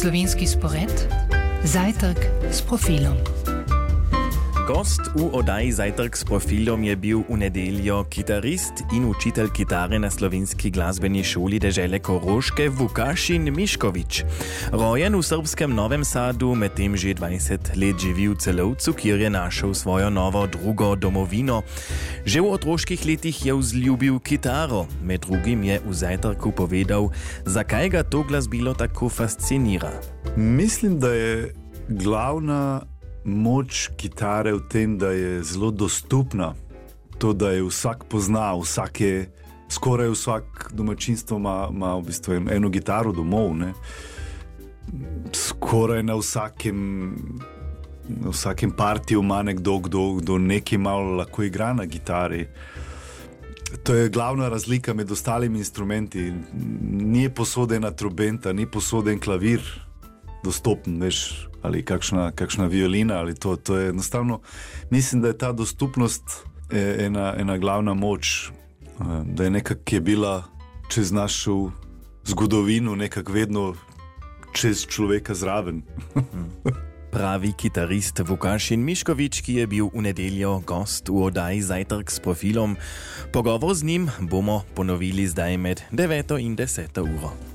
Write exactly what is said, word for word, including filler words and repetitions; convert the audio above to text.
Slovenski spored, zajtrk s profilom. Gost u oddaji Zajtrk s profilom je bil v nedeljo kitarist in učitelj kitare na slovenski glasbeni šoli dežele Koroške Vukašin Mišković. Rojen v srbskem Novem Sadu, medtem že dvajset let živi v Celovcu, kjer je našel svojo novo drugo domovino. Že v otroških letih je vzljubil kitaro. Med drugim je v Zajtrku povedal, zakaj ga to glasbilo tako fascinira. Mislim, da je glavna moč kitare v tem, da je zelo dostupna. To, da je vsak pozna, vsak je, skoraj vsak domačinstvo ima, ima v bistvu eno gitaro domov, ne. Skoraj na vsakem, na vsakem partiju ima nekdo, kdo, kdo nekaj malo lahko igra na gitari. To je glavna razlika med ostalimi instrumenti. Ni posodena trobenta, ni posoden klavir dostopen, veš, ali kakšna, kakšna violina, ali to, to je enostavno, mislim, da je ta dostupnost ena, ena glavna moč, da je nekak, ki je bila čez našo zgodovino nekak vedno čez človeka zraven. Pravi kitarist Vukašin Mišković, ki je bil v nedeljo gost v oddaji Zajtrk s profilom. Pogovor z njim bomo ponovili zdaj med deveto in deseto uro.